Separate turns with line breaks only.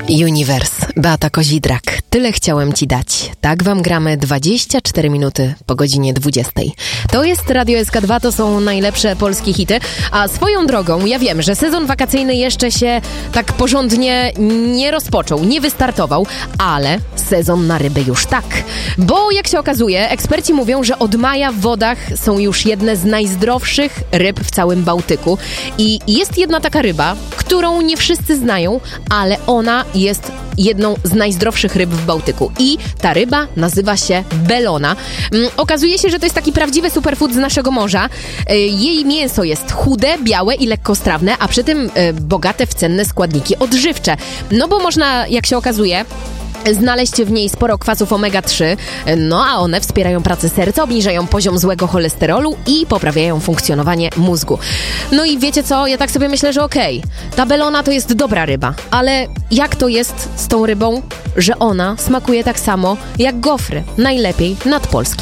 Universe, Beata Kozidrak. Tyle chciałem ci dać. Tak wam gramy 24 minuty po godzinie 20. To jest Radio SK2, to są najlepsze polskie hity. A swoją drogą, ja wiem, że sezon wakacyjny jeszcze się tak porządnie nie rozpoczął, nie wystartował, ale sezon na ryby już tak. Bo jak się okazuje, eksperci mówią, że od maja w wodach są już jedne z najzdrowszych ryb w całym Bałtyku. I jest jedna taka ryba, którą nie wszyscy znają, ale ona jest jedną z najzdrowszych ryb w Bałtyku. I ta ryba nazywa się belona. Okazuje się, że to jest taki prawdziwy superfood z naszego morza. Jej mięso jest chude, białe i lekkostrawne, a przy tym bogate w cenne składniki odżywcze. No bo można, jak się okazuje, znaleźć w niej sporo kwasów omega-3, no a one wspierają pracę serca, obniżają poziom złego cholesterolu i poprawiają funkcjonowanie mózgu. No i wiecie co? Ja tak sobie myślę, że okej, ta belona to jest dobra ryba, ale jak to jest z tą rybą, że ona smakuje tak samo jak gofry? Najlepiej nad polskim